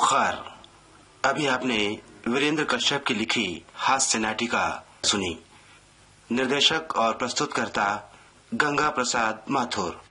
बुखार। अभी आपने वीरेंद्र कश्यप की लिखी हास्य नाटिका सुनी। निर्देशक और प्रस्तुतकर्ता गंगा प्रसाद माथुर।